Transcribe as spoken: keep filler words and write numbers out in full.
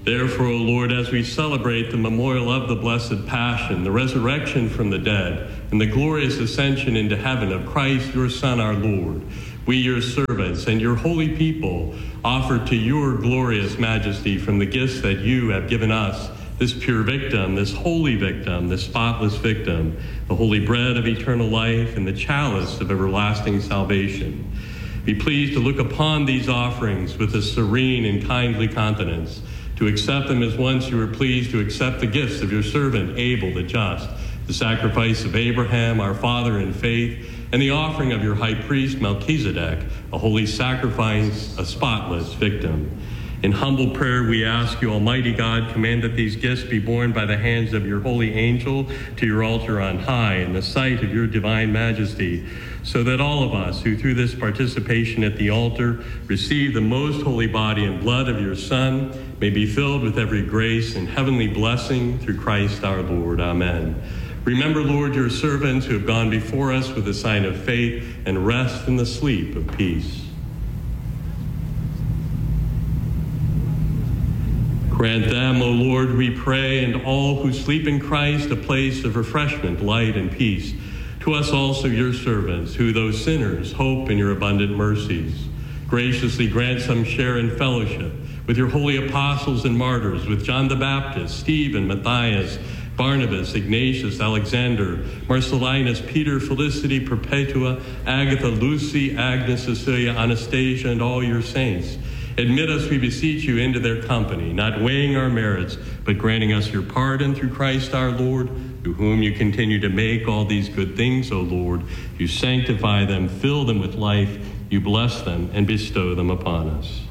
Therefore, O Lord, as we celebrate the memorial of the Blessed Passion, the resurrection from the dead, and the glorious ascension into heaven of Christ, your Son, our Lord, we, your servants and your holy people, offer to your glorious majesty from the gifts that you have given us, this pure victim, this holy victim, this spotless victim, the holy bread of eternal life and the chalice of everlasting salvation. Be pleased to look upon these offerings with a serene and kindly countenance, to accept them as once you were pleased to accept the gifts of your servant Abel the just, the sacrifice of Abraham, our father in faith, and the offering of your high priest Melchizedek, a holy sacrifice, a spotless victim. In humble prayer, we ask you, Almighty God, command that these gifts be borne by the hands of your holy angel to your altar on high in the sight of your divine majesty, so that all of us who through this participation at the altar receive the most holy body and blood of your Son may be filled with every grace and heavenly blessing through Christ our Lord. Amen. Remember, Lord, your servants who have gone before us with a sign of faith, and rest in the sleep of peace. Grant them, O Lord, we pray, and all who sleep in Christ, a place of refreshment, light, and peace. To us also, your servants, who, though sinners, hope in your abundant mercies. Graciously grant some share in fellowship with your holy apostles and martyrs, with John the Baptist, Stephen, Matthias, Barnabas, Ignatius, Alexander, Marcellinus, Peter, Felicity, Perpetua, Agatha, Lucy, Agnes, Cecilia, Anastasia, and all your saints. Admit us, we beseech you, into their company, not weighing our merits, but granting us your pardon through Christ our Lord, through whom you continue to make all these good things, O Lord. You sanctify them, fill them with life, you bless them, and bestow them upon us.